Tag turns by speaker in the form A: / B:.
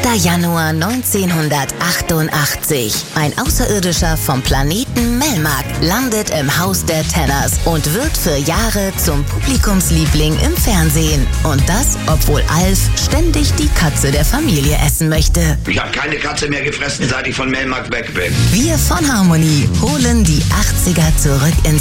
A: Januar 1988. Ein Außerirdischer vom Planeten Melmac landet im Haus der Tenners und wird für Jahre zum Publikumsliebling im Fernsehen. Und das, obwohl Alf ständig die Katze der Familie essen möchte.
B: Ich habe keine Katze mehr gefressen, seit ich von Melmac weg bin.
A: Wir von Harmony holen die 80er zurück ins